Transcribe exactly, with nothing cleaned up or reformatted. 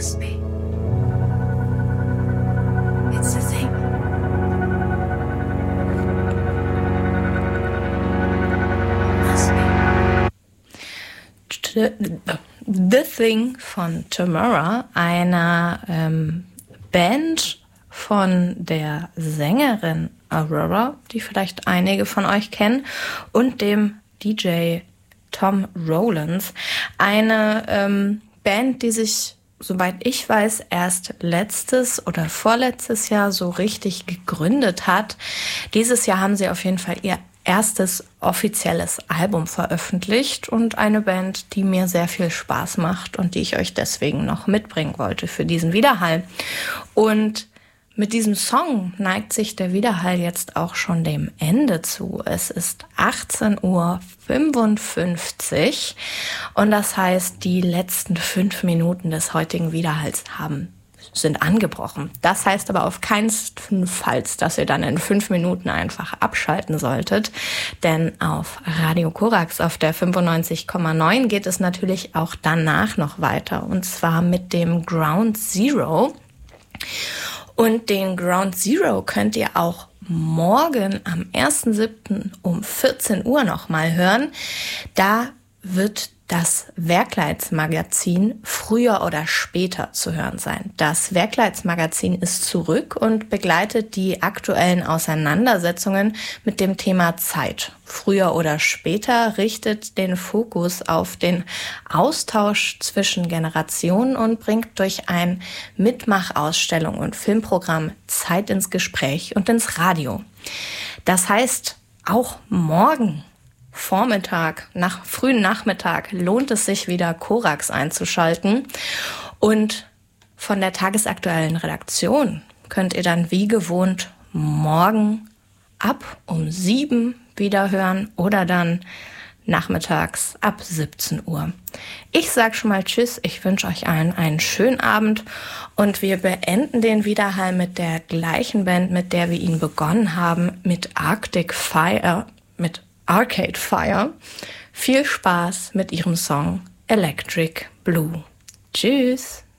Must be. It's the thing. Must be. The Thing von Tomorrow, einer ähm, Band von der Sängerin Aurora, die vielleicht einige von euch kennen, und dem D J Tom Rowlands. Eine ähm, Band, die sich, soweit ich weiß, erst letztes oder vorletztes Jahr so richtig gegründet hat. Dieses Jahr haben sie auf jeden Fall ihr erstes offizielles Album veröffentlicht und eine Band, die mir sehr viel Spaß macht und die ich euch deswegen noch mitbringen wollte für diesen Widerhall. Und mit diesem Song neigt sich der Widerhall jetzt auch schon dem Ende zu. Es ist achtzehn Uhr fünfundfünfzig und das heißt, die letzten fünf Minuten des heutigen Widerhalls haben sind angebrochen. Das heißt aber auf keinen Fall, dass ihr dann in fünf Minuten einfach abschalten solltet, denn auf Radio Korax auf der fünfundneunzig Komma neun geht es natürlich auch danach noch weiter, und zwar mit dem Ground Zero. Und den Ground Zero könnt ihr auch morgen am ersten siebten um vierzehn Uhr nochmal hören. Da wird das Werkleitsmagazin früher oder später zu hören sein. Das Werkleitsmagazin ist zurück und begleitet die aktuellen Auseinandersetzungen mit dem Thema Zeit. Früher oder später richtet den Fokus auf den Austausch zwischen Generationen und bringt durch ein Mitmachausstellung und Filmprogramm Zeit ins Gespräch und ins Radio. Das heißt, auch morgen Vormittag, nach frühen Nachmittag lohnt es sich wieder, Korax einzuschalten. Und von der tagesaktuellen Redaktion könnt ihr dann wie gewohnt morgen ab um sieben wieder hören oder dann nachmittags ab siebzehn Uhr. Ich sag schon mal Tschüss, ich wünsche euch allen einen schönen Abend und wir beenden den Widerhall mit der gleichen Band, mit der wir ihn begonnen haben, mit Arctic Fire, mit Arcade Fire. Viel Spaß mit ihrem Song Electric Blue. Tschüss!